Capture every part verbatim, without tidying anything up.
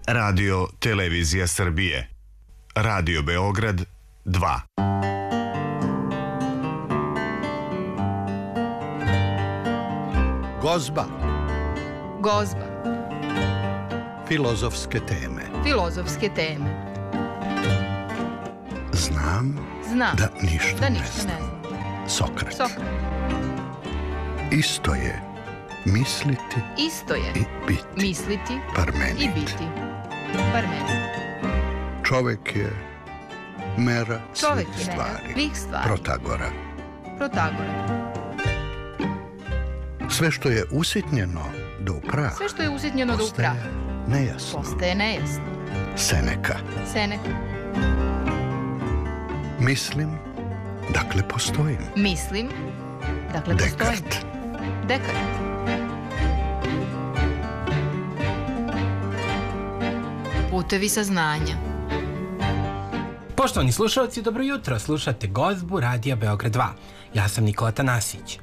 Radio Televizija Srbije. Radio Beograd dva. Gozba. Gozba. Filozofske teme. Filozofske teme. Znam, Znam da ništa, da ne ništa znam. ne znam. Sokrat. Sokrat. Isto je misliti Isto je i biti. misliti Parmenid. i biti. Parmenid. Čovek je mera Čovek svih je mera stvari. svih stvari. Protagora. Protagora. Sve što je usitnjeno do prah Sve što je usitnjeno do postaje prah nejasno. postaje nejasno. Seneka. Seneka. Mislim, dakle postojim. Mislim, dakle postojim. Dekart. Dekart. Putevi saznanja. Poštovani slušalci, dobro jutro. Slušate Gozbu Radija Beograd dva. Ja sam Nikola Tanasić.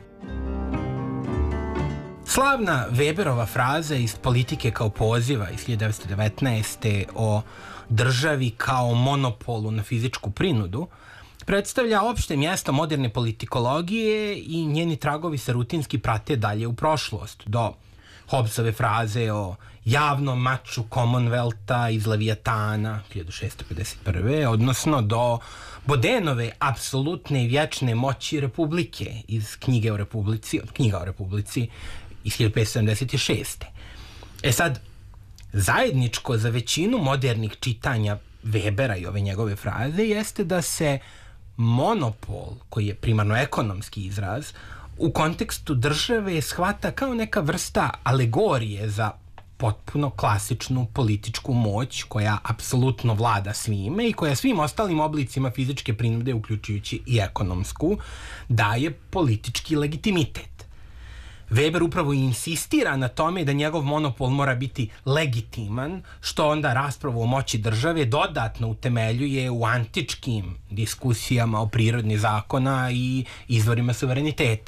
Slavna Weberova fraza iz Politike kao poziva iz hiljadu devetsto devetnaeste. o državi kao monopolu na fizičku prinudu predstavlja opšte mjesto moderne politikologije i njeni tragovi se rutinski prate dalje u prošlost, do Hobbesove fraze o javnom maču Commonwealtha iz Leviatana hiljadu šessto pedeset prve. odnosno do Bodenove apsolutne i vječne moći Republike iz knjige o Republici, od knjiga o Republici iz hiljadu petsto sedamdeset šeste. E sad, zajedničko za većinu modernih čitanja Webera i ove njegove fraze jeste da se monopol, koji je primarno ekonomski izraz, u kontekstu države shvata kao neka vrsta alegorije za potpuno klasičnu političku moć koja apsolutno vlada svime i koja svim ostalim oblicima fizičke prinude, uključujući i ekonomsku, daje politički legitimitet. Weber upravo insistira na tome da njegov monopol mora biti legitiman, što onda raspravu o moći države dodatno utemeljuje u antičkim diskusijama o prirodni zakona i izvorima suvereniteta.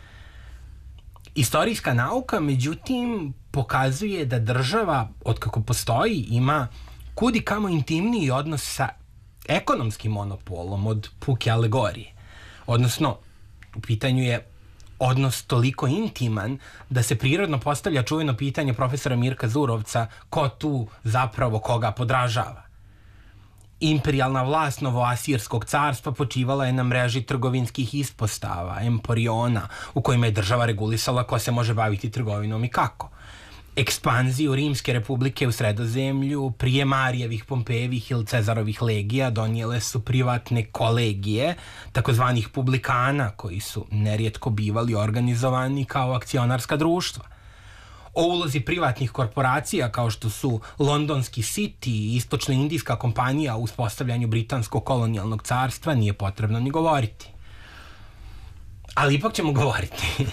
Istorijska nauka, međutim, pokazuje da država, otkako postoji, ima kudi kamo intimniji odnos sa ekonomskim monopolom od puke alegorije. Odnosno, u pitanju je odnos toliko intiman da se prirodno postavlja čuveno pitanje profesora Mirka Zurovca, ko tu zapravo koga podražava. Imperijalna vlast Novoasirskog carstva počivala je na mreži trgovinskih ispostava, emporiona, u kojima je država regulisala ko se može baviti trgovinom i kako. Ekspanziju Rimske republike u Sredozemlju prije Marijevih, Pompejevih ili Cezarovih legija donijele su privatne kolegije, takozvanih publikana, koji su nerijetko bivali organizovani kao akcionarska društva. O ulozi privatnih korporacija kao što su Londonski City i Istočno-indijska kompanija u uspostavljanju britanskog kolonijalnog carstva nije potrebno ni govoriti. Ali ipak ćemo govoriti.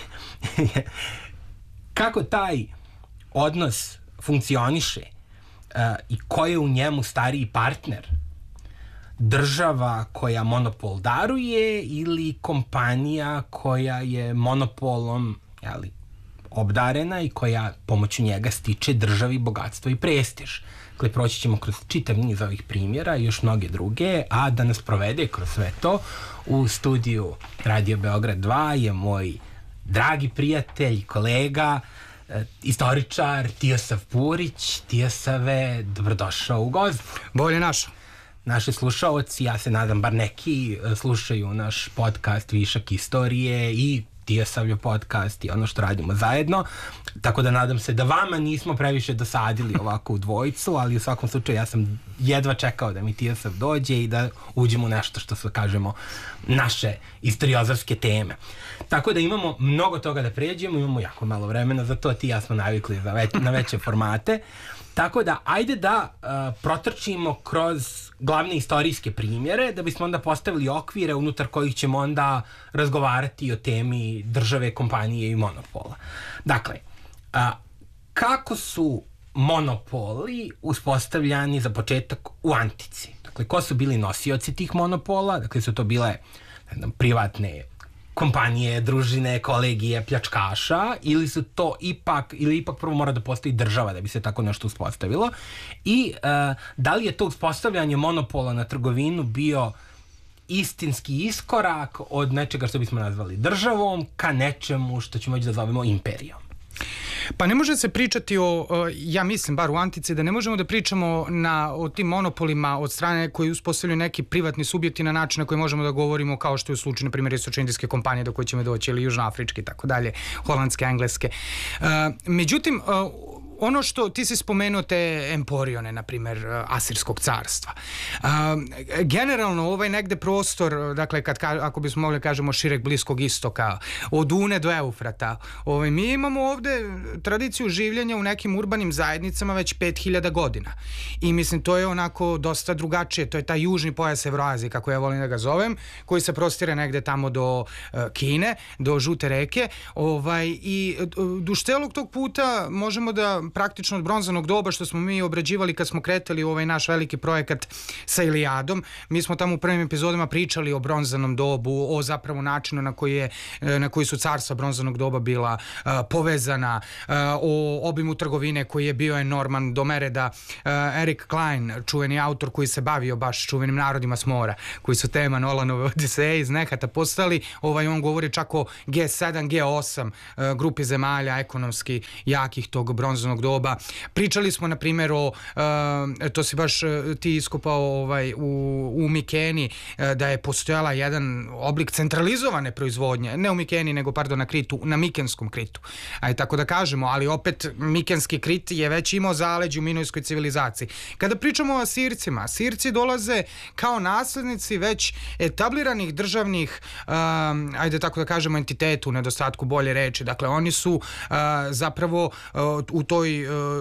Kako taj odnos funkcioniše uh, i ko je u njemu stariji partner? Država koja monopol daruje ili kompanija koja je monopolom, jeli, obdarena i koja pomoću njega stiče državi bogatstvo i prestiž. Dakle, proći ćemo kroz čitav niz ovih primjera i još mnoge druge, a da nas provede kroz sve to u studiju Radio Beograd dva je moj dragi prijatelj, kolega, istoričar Tijosav Purić. Tijosave, dobrodošao u Gozbu. Bolje našao. Naši slušaoci, ja se nadam bar neki, slušaju naš podcast Višak istorije i Tijosavljo podcast i ono što radimo zajedno, tako da nadam se da vama nismo previše dosadili ovako u dvojicu, ali u svakom slučaju ja sam jedva čekao da mi Tijosav dođe i da uđemo u nešto što se kažemo naše istoriozarske teme. Tako da imamo mnogo toga da pređemo, imamo jako malo vremena za to, ti ja smo navikli za već, na veće formate. Tako da, ajde da uh, protrčimo kroz glavne istorijske primjere, da bismo onda postavili okvire unutar kojih ćemo onda razgovarati o temi države, kompanije i monopola. Dakle, uh, kako su monopoli uspostavljani za početak u antici? Dakle, ko su bili nosioci tih monopola? Dakle, su to bile ne znam, privatne kompanije, družine, kolegije, pljačkaša, ili su to ipak, ili ipak prvo mora da postoji država da bi se tako nešto uspostavilo, i uh, da li je to uspostavljanje monopola na trgovinu bio istinski iskorak od nečega što bismo nazvali državom ka nečemu što ćemo već da zovemo imperijom? Pa ne može se pričati o, ja mislim, bar u antici, da ne možemo da pričamo na, o tim monopolima od strane koji uspostavljaju neki privatni subjekti na način na koji možemo da govorimo kao što je u slučaju, na primjer, istočno-indijske kompanije do koje ćemo doći, ili južnoafričke i tako dalje, holandske, engleske. Uh, međutim, uh, ono što ti si spomenuo te emporione, na primjer, Asirskog carstva. Uh, generalno, ovaj negde prostor, dakle, kad, ako bismo mogli kažemo šireg Bliskog istoka, od Une do Eufrata, ovaj, mi imamo ovde tradiciju življenja u nekim urbanim zajednicama već pet hiljada godina. I mislim, to je onako dosta drugačije. To je taj južni pojas Evroazije, kako ja volim da ga zovem, koji se prostire negde tamo do uh, Kine, do Žute reke. Ovaj, I duž celog tog puta možemo da praktično od bronzanog doba, što smo mi obrađivali kad smo kretali u ovaj naš veliki projekat sa Ilijadom. Mi smo tamo u prvim epizodama pričali o bronzanom dobu, o zapravo načinu na koji, je, na koji su carstva bronzanog doba bila uh, povezana, uh, o obimu trgovine koji je bio enorman do mere da uh, Eric Klein, čuveni autor koji se bavio baš čuvenim narodima s mora, koji su tema Nolanove Odiseje iz nehata postali, ovaj, on govori čak o G sedam, G osam uh, grupi zemalja ekonomski jakih tog bronzanog doba. Pričali smo, na primjer, o, uh, to si baš uh, ti iskopao ovaj, u, u Mikeni, uh, da je postojala jedan oblik centralizovane proizvodnje, ne u Mikeni, nego, pardon, na Kritu, na Mikenskom Kritu. Aj, tako da kažemo, ali opet Mikenski Krit je već imao zaleđe u minojskoj civilizaciji. Kada pričamo o Asircima, Asirci dolaze kao naslednici već etabliranih državnih, um, ajde tako da kažemo, entitetu, u nedostatku bolje reči. Dakle, oni su uh, zapravo uh, u toj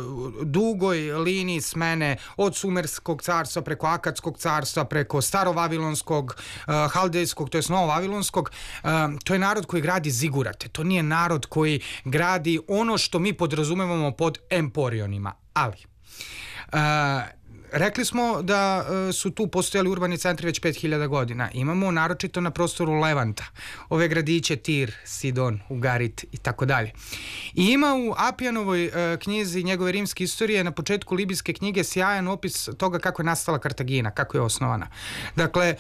dugoj liniji smene od Sumerskog carstva preko Akadskog carstva, preko Starovavilonskog, uh, Haldejskog, to je Novovavilonskog. Uh, to je narod koji gradi zigurate. To nije narod koji gradi ono što mi podrazumevamo pod emporionima. Ali, uh, rekli smo da uh, su tu postojali urbani centri već pet hiljada godina. Imamo naročito na prostoru Levanta ove gradiće Tir, Sidon, Ugarit i tako dalje. I ima u Apijanovoj uh, knjizi njegove rimske istorije na početku libijske knjige sjajan opis toga kako je nastala Kartagina, kako je osnovana. Dakle,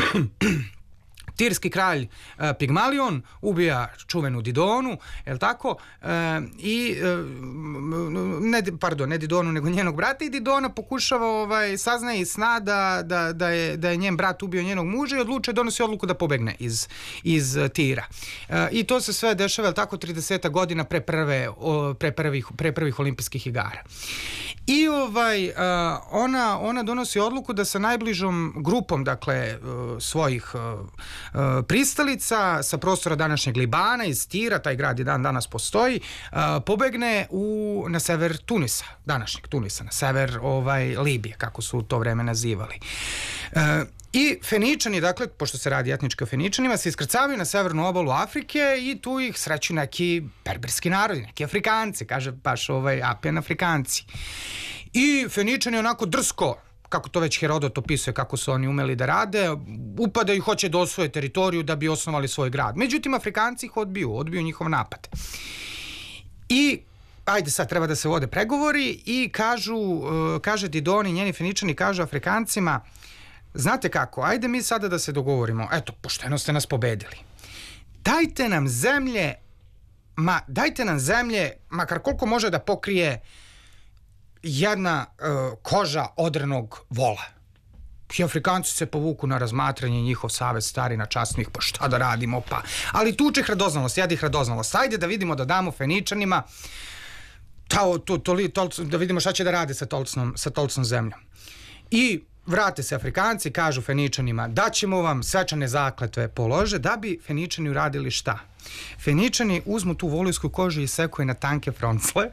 Tirski kralj uh, Pigmalion ubija čuvenu Didonu, je li tako? Uh, I, uh, ne, pardon, ne Didonu, nego njenog brata, i Didona pokušava, ovaj, saznaje iz sna da, da, da, je, da je njen brat ubio njenog muža i odluče, donosi odluku da pobegne iz, iz Tira. Uh, I to se sve dešava, je li tako, trideset godina pre, prve, o, pre, prvih, pre prvih olimpijskih igara. I ovaj, uh, ona, ona donosi odluku da sa najbližom grupom, dakle, uh, svojih uh, pristalica sa prostora današnjeg Libana, iz Tira, taj grad i dan danas postoji, uh, pobegne u, na sever Tunisa, današnjeg Tunisa, na sever ovaj, Libije, kako su u to vreme nazivali. Uh, I Feničani, dakle, pošto se radi etnički o Feničanima, se iskrcavaju na severnu obalu Afrike i tu ih sreću neki berberski narodi, neki Afrikanci, kaže baš ovaj Apijan Afrikanci. I Feničani onako drsko, kako to već Herodot opisuje, kako su oni umeli da rade, upadaju i hoće da osvoje teritoriju da bi osnovali svoj grad. Međutim, Afrikanci ih odbiju, odbiju njihov napad. I ajde, sad treba da se vode pregovori i kažu, uh, kaže Didon i njeni Feničani kažu Afrikancima, znate kako, ajde mi sada da se dogovorimo, eto, pošteno ste nas pobedili. Dajte nam zemlje, ma dajte nam zemlje, makar koliko može da pokrije jedna uh, koža odrenog vola. I Afrikanci se povuku na razmatranje, njihov savez stari na časnih, pa šta da radimo, pa. Ali tuče hradoznalost, jadi hradoznalost. Ajde da vidimo da damo Feničanima to, to, to, to, da vidimo šta će da rade sa tolcnom, sa tolcnom zemljom. I vrate se Afrikanci, kažu Feničanima da ćemo vam svečane zakletve polože, da bi Feničani uradili šta? Feničani uzmu tu volujsku kožu i sekuju na tanke froncle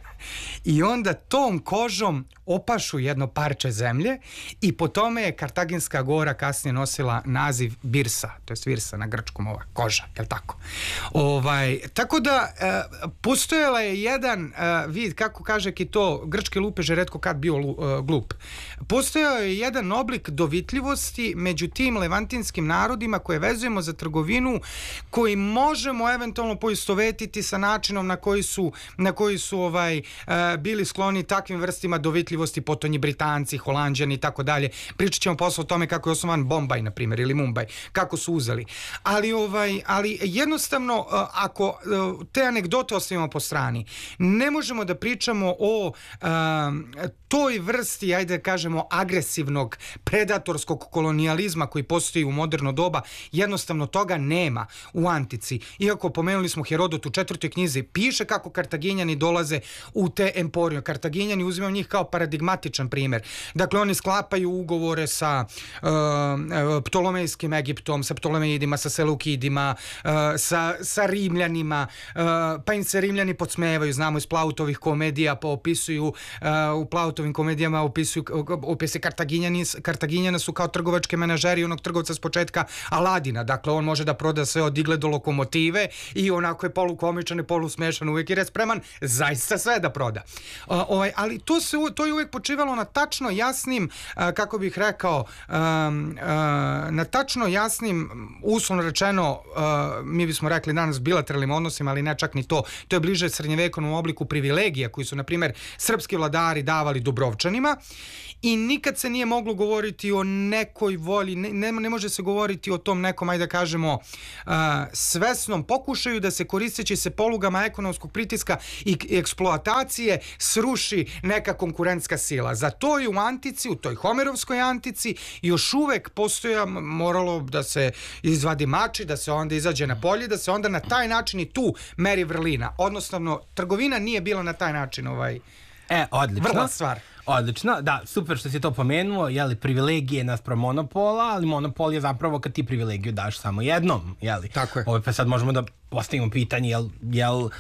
i onda tom kožom opašu jedno parče zemlje i po tome je Kartaginska gora kasnije nosila naziv Birsa, to je Virsa na grčkom, ova koža, je li tako? Ovaj, tako da e, postojala je jedan e, vid, kako kaže ki to, grčke lupež je retko kad bio lu, e, glup. Postojao je jedan oblik dovitljivosti među tim levantinskim narodima koje vezujemo za trgovinu, koji možemo eventualno poistovetiti sa načinom na koji su, na koji su ovaj, e, bili skloni takvim vrstima dovitljivosti potonji Britanci, Holanđani i tako dalje. Pričat ćemo posle o tome kako je osnovan Bombaj, na primjer, ili Mumbai, kako su uzeli. Ali, ovaj, ali jednostavno, ako te anegdote ostavimo po strani, ne možemo da pričamo o um, toj vrsti, ajde da kažemo, agresivnog, predatorskog kolonijalizma koji postoji u moderno doba. Jednostavno toga nema u antici. Iako pomenuli smo Herodot u četvrtoj knjizi, piše kako Kartaginjani dolaze u te emporije. Kartaginjani uzimaju njih kao paradigmatičan primjer. Dakle, oni sklapaju ugovore sa uh, Ptolomejskim Egiptom, sa Ptolemeidima, sa Seleukidima, uh, sa, sa Rimljanima, uh, pa im se Rimljani podsmevaju, znamo iz Plautovih komedija, pa opisuju uh, u Plautovim komedijama opisuju opise Kartaginjani, Kartaginjana su kao trgovačke menažeri onog trgovca s početka Aladina, dakle on može da proda sve od igle do lokomotive i onako je polukomičan i polusmešan uvijek jer je spreman zaista sve da proda. Uh, ovaj, ali to, se, to je uvijek počivalo na tačno jasnim, uh, kako bih rekao, um, uh, na tačno jasnim, uslovno rečeno, uh, mi bismo rekli danas bilateralnim odnosima, ali ne čak ni to, to je bliže srednjevekovnom obliku privilegija koji su, na primjer, srpski vladari davali Dubrovčanima i nikad se nije moglo govoriti o nekoj volji, ne, ne, ne može se govoriti o tom nekom, ajde da kažemo, uh, svesnom pokušaju da se koristeći se polugama ekonomskog pritiska i eksploatacije sruši neka konkurentska sila. Za to je u antici, u toj Homerovskoj antici, još uvek postoja, moralo da se izvadi mači, da se onda izađe na polje, da se onda na taj način i tu meri vrlina. Odnosno, trgovina nije bila na taj način ovaj, e, odlično. vrla stvar. Odlično, da, super što si to pomenuo, jeli, privilegije naspram monopola, ali monopol je zapravo kad ti privilegiju daš samo jednom, jeli? Tako je. Ove, pa sad možemo da postavimo pitanje, jel, jel uh,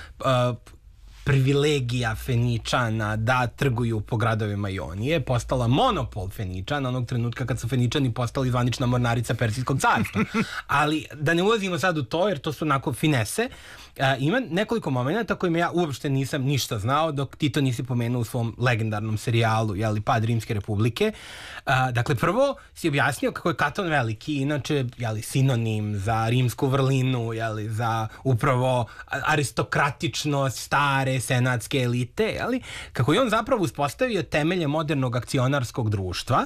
privilegija Feničana da trguju po gradovima Ionije postala monopol Feničana onog trenutka kad su Feničani postali zvanična mornarica Persijskog carstva. Ali da ne ulazimo sad u to, jer to su onako finese, uh, ima nekoliko momenta kojima ja uopšte nisam ništa znao dok ti to nisi pomenuo u svom legendarnom serijalu, jeli, Pad Rimske republike. Uh, dakle, prvo si objasnio kako je Katon Veliki, inače, jeli, sinonim za rimsku vrlinu, jeli, za upravo aristokratičnost stare senatske elite, jeli, kako je on zapravo uspostavio temelje modernog akcionarskog društva,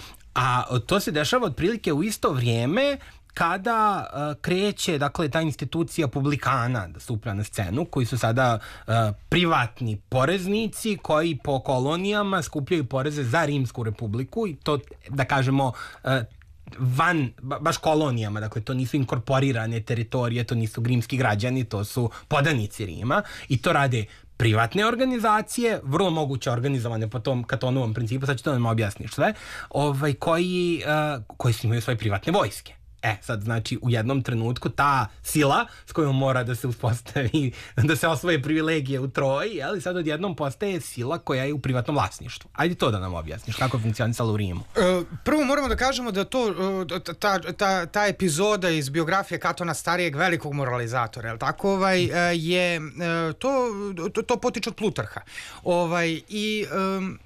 a to se dešava otprilike u isto vrijeme kada uh, kreće, dakle, ta institucija publikana da stupa na scenu, koji su sada uh, privatni poreznici koji po kolonijama skupljaju poreze za Rimsku republiku i to, da kažemo, uh, van, ba, baš kolonijama, dakle to nisu inkorporirane teritorije, to nisu rimski građani, to su podanici Rima i to rade privatne organizacije, vrlo moguće organizovane po tom Katonovom principu, sad ću to da nam objasniš sve, ovaj, koji, uh, koji imaju svoje privatne vojske. E, sad, znači, u jednom trenutku ta sila s kojom mora da se uspostavi, da se osvoje privilegije u Troji, ali sad odjednom postaje sila koja je u privatnom vlasništvu. Ajde to da nam objasniš, kako je funkcionisalo u Rimu. E, prvo moramo da kažemo da to, ta, ta, ta epizoda iz biografije Katona Starijeg, velikog moralizatora, jel tako, ovaj, je, to, to, to potiče od Plutarha. Ovaj, i... Um,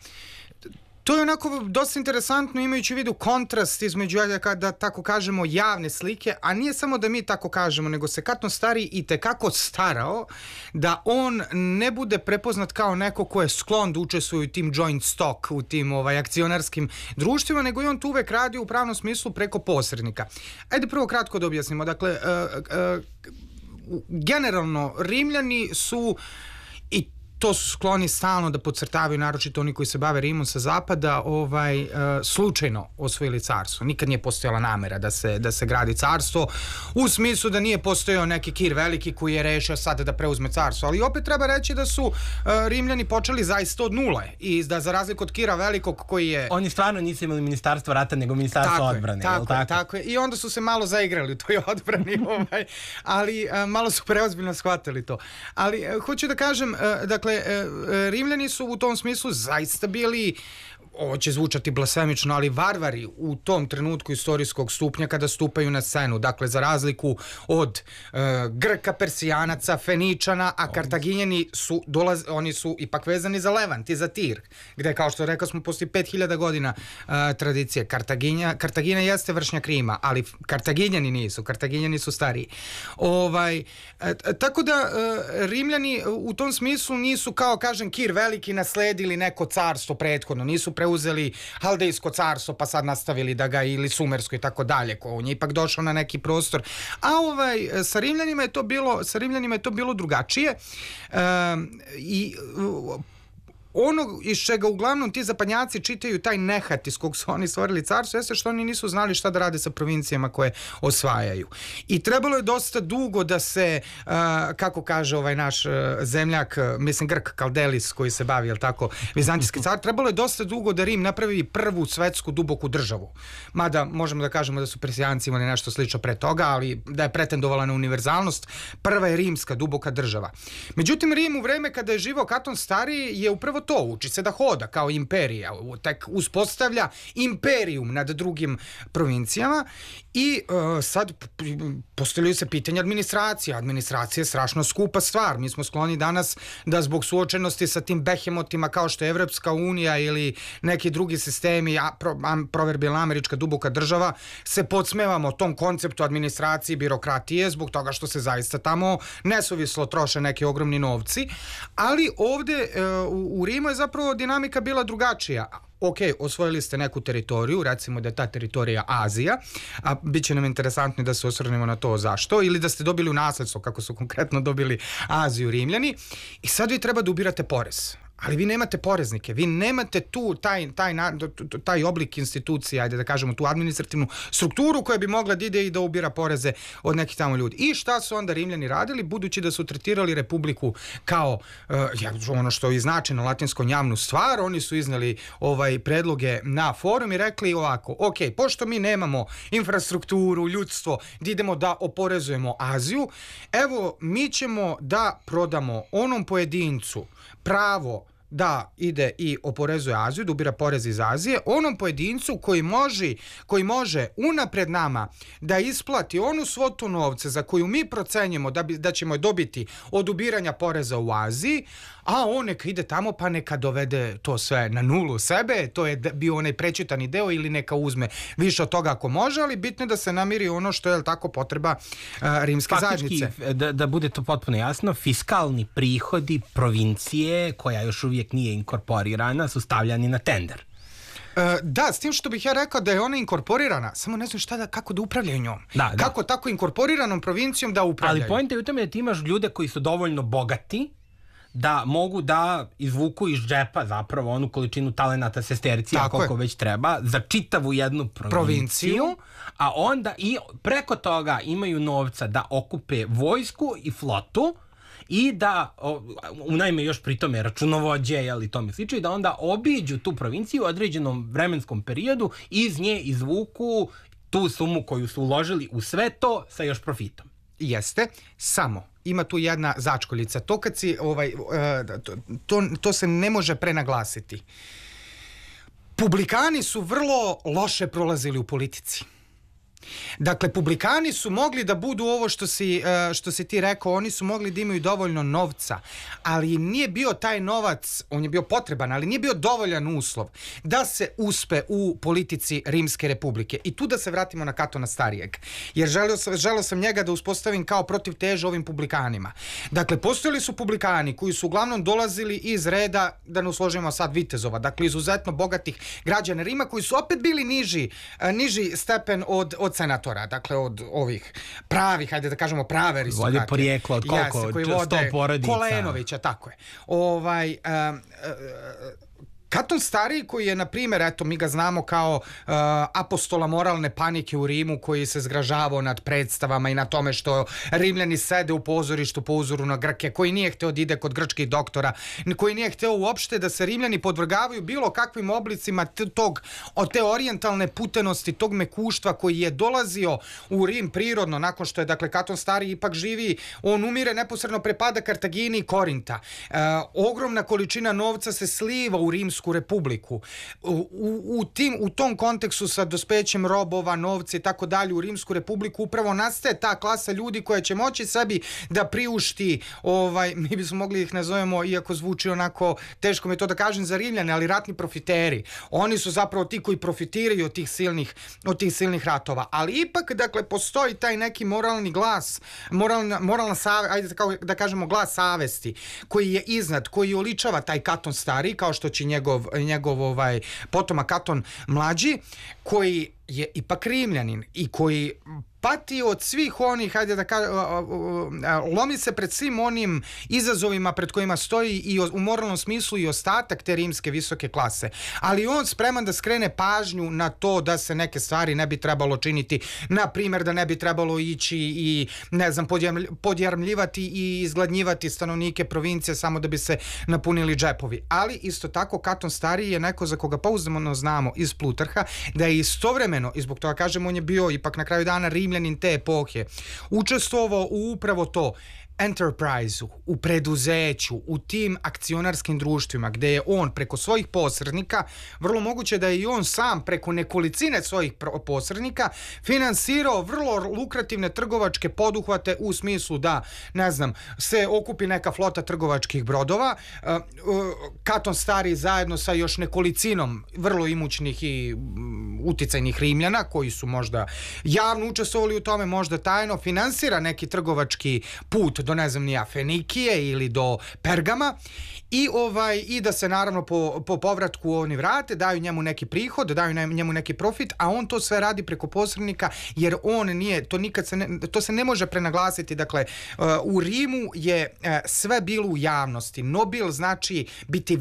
To je onako dosta interesantno imajući u vidu kontrast između, da tako kažemo, javne slike, a nije samo da mi tako kažemo, nego se Katon Stariji i tekako starao da on ne bude prepoznat kao neko ko je sklon da učestvuje u tim joint stock, u tim ovaj, akcionarskim društvima, nego je on tu uvek radio u pravnom smislu preko posrednika. Ajde prvo kratko da objasnimo. Dakle, uh, uh, generalno, Rimljani su i to su skloni stalno da podcrtavaju, naročito oni koji se bave Rimom sa zapada, ovaj, uh, slučajno osvojili carstvo. Nikad nije postojala namera da se, da se gradi carstvo, u smislu da nije postojao neki Kir Veliki koji je rešio sad da preuzme carstvo. Ali opet treba reći da su uh, Rimljani počeli zaista od nule i da za razliku od Kira Velikog koji je... Oni stvarno nisu imali ministarstvo rata, nego ministarstvo tako odbrane. Je, tako, tako? Je, tako je. I onda su se malo zaigrali u toj odbrani, ovaj, ali uh, malo su preozbiljno shvatili to. Ali uh, hoću da kažem, uh, dakle, uh, Rimljani su u tom smislu zaista bili, ovo će zvučati blasfemično, ali varvari u tom trenutku istorijskog stupnja kada stupaju na scenu. Dakle, za razliku od uh, Grka, Persijanaca, Feničana, a Kartaginjani su, dolaz, oni su ipak vezani za Levant i za Tir, gde, kao što rekao smo, postoji pet hiljada godina uh, tradicije. Kartaginja, Kartagina jeste vršnjak Rima, ali Kartaginjani nisu. Kartaginjani su stariji. Ovaj, uh, tako da uh, Rimljani u tom smislu nisu, kao kažem, Kir Veliki nasledili neko carstvo prethodno, nisu preuzeli Haldejsko carstvo pa sad nastavili da ga, ili Sumersko i tako dalje, ko on je ipak došao na neki prostor. A ovaj, sa Rimljanima je to bilo, sa Rimljanima je to bilo drugačije. Um, i uh, ono iz čega uglavnom ti zapadnjaci čitaju taj nehat iz kog su oni stvorili carstvo jeste što oni nisu znali šta da rade sa provincijama koje osvajaju. I trebalo je dosta dugo da se, uh, kako kaže ovaj naš uh, zemljak, uh, mislim Grk Kaldelis koji se bavi, jel tako, vizantijski car, trebalo je dosta dugo da Rim napravi prvu svetsku duboku državu. Mada možemo da kažemo da su Persijanci imali nešto slično pre toga, ali da je pretendovala na univerzalnost, prva je rimska duboka država. Međutim, Rim u vreme kada je živao Katon Stariji je upravo to, uči se da hoda kao imperija, tek uspostavlja imperijum nad drugim provincijama i uh, sad postavljaju se pitanja administracije. Administracija je strašno skupa stvar. Mi smo skloni danas da zbog suočenosti sa tim behemotima kao što je Evropska unija ili neki drugi sistemi, a, pro, a, proverbijalna američka duboka država, se podsmevamo tom konceptu administracije i birokratije zbog toga što se zaista tamo nesuvislo troše neki ogromni novci, ali ovde uh, u, u Rimu je zapravo dinamika bila drugačija. Ok, osvojili ste neku teritoriju, recimo da je ta teritorija Azija, a bit će nam interesantno da se osvrnemo na to zašto, ili da ste dobili u nasledstvo, kako su konkretno dobili Aziju Rimljani, i sad vi treba da ubirate porez. Ali vi nemate poreznike, vi nemate tu taj, taj, taj oblik institucije, ajde da kažemo, tu administrativnu strukturu koja bi mogla da ide i da ubira poreze od nekih tamo ljudi. I šta su onda Rimljani radili, budući da su tretirali republiku kao uh, ono što i znači na latinskom javnu stvar, oni su iznali ovaj predloge na forum i rekli ovako, ok, pošto mi nemamo infrastrukturu, ljudstvo, da idemo da oporezujemo Aziju, evo mi ćemo da prodamo onom pojedincu pravo da ide i oporezuje Aziju, da ubira porez iz Azije, onom pojedincu koji može, koji može unapred nama da isplati onu svotu novca za koju mi procenjemo da, bi, da ćemo dobiti od ubiranja poreza u Aziji, a on neka ide tamo pa neka dovede to sve na nulu sebe, to je bio onaj prečitani deo, ili neka uzme više od toga ako može, ali bitno je da se namiri ono što je tako potreba uh, rimske faktički, zajednice. Da, da bude to potpuno jasno, fiskalni prihodi provincije, koja još uvijek nije inkorporirana, su stavljani na tender. Uh, da, s tim što bih ja rekao da je ona inkorporirana, samo ne znam šta da, kako da upravljaju njom. Da, da. Kako tako inkorporiranom provincijom da upravljaju. Ali point je u tome da ti imaš ljude koji su dovoljno bogati da mogu da izvuku iz džepa zapravo onu količinu talenata sestercija koliko već treba za čitavu jednu provinciju, provinciju, a onda i preko toga imaju novca da okupe vojsku i flotu i da, unajme još pri tome računovođe, jel, tome slično, i da onda obiđu tu provinciju u određenom vremenskom periodu i iz nje izvuku tu sumu koju su uložili u sve to sa još profitom. Jeste, samo ima tu jedna začkoljica. To kad si, ovaj, to, to, to se ne može prenaglasiti. Publikani su vrlo loše prolazili u politici. Dakle, publikani su mogli da budu ovo što si, što si ti rekao, oni su mogli da imaju dovoljno novca, ali nije bio taj novac, on je bio potreban, ali nije bio dovoljan uslov da se uspe u politici Rimske republike. I tu da se vratimo na Katona Starijeg, jer želeo sam, želeo sam njega da uspostavim kao protivtežu ovim publikanima. Dakle, postojali su publikani koji su uglavnom dolazili iz reda, da ne usložimo sad vitezova, dakle, izuzetno bogatih građana Rima, koji su opet bili niži, niži stepen od, od od senatora, dakle od ovih pravih, hajde da kažemo prave aristokratije. Vode porijeklo od koliko, Jeste, koji od sto vode porodica. Kolenovića, tako je. Ovaj... Um, uh, Katon Stariji koji je, na primjer, eto, mi ga znamo kao uh, apostola moralne panike u Rimu, koji se zgražavao nad predstavama i na tome što Rimljani sede u pozorištu po uzoru na Grke, koji nije hteo da ide kod grčkih doktora, koji nije hteo uopšte da se Rimljani podvrgavaju bilo kakvim oblicima tog, od te orijentalne putenosti, tog mekuštva koji je dolazio u Rim prirodno, nakon što je, dakle, Katon Stariji ipak živi, on umire neposredno pre pada Kartagini i Korinta. Uh, ogromna količina novca se sliva u Rimsku republiku. U, u, tim, u tom kontekstu sa dospećem robova, novca i tako dalje u Rimsku republiku upravo nastaje ta klasa ljudi koja će moći sebi da priušti, ovaj, mi bismo mogli ih nazovemo, iako zvuči onako teško mi je to da kažem za Rimljane, ali ratni profiteri. Oni su zapravo ti koji profitiraju od tih silnih, od tih silnih ratova. Ali ipak, dakle, postoji taj neki moralni glas, moralna, moralna save, ajde da kažemo glas savesti, koji je iznad, koji oličava taj Katon Stariji, kao što će njegov njegov ovaj potomak Katon mlađi, koji je ipak Rimljanin i koji pati od svih onih, hajde da kažem, lomi se pred svim onim izazovima pred kojima stoji i u moralnom smislu i ostatak te rimske visoke klase. Ali on spreman da skrene pažnju na to da se neke stvari ne bi trebalo činiti, na primjer da ne bi trebalo ići i, ne znam, podjarmljivati i izgladnjivati stanovnike provincije samo da bi se napunili džepovi. Ali isto tako Katon Stariji je neko za koga pouzdano znamo iz Plutarha da je istovremeno, i zbog toga kažemo, on je bio ipak na kraju dana Rimljanin te epohe, učestvovao u upravo to enterprise-u, u preduzeću, u tim akcionarskim društvima gde je on preko svojih posrednika, vrlo moguće da je i on sam preko nekolicine svojih posrednika finansirao vrlo lukrativne trgovačke poduhvate u smislu da, ne znam, se okupi neka flota trgovačkih brodova, Katon Stariji zajedno sa još nekolicinom vrlo imućnih i uticajnih Rimljana koji su možda javno učestvovali u tome, možda tajno, finansira neki trgovački put do, ne znam, nija Fenikije ili do Pergama i ovaj i da se naravno po, po povratku oni vrate, daju njemu neki prihod, daju njemu neki profit, a on to sve radi preko posrednika jer on nije, to nikad se ne, to se ne može prenaglasiti, dakle uh, u Rimu je uh, sve bilo u javnosti. Nobil znači biti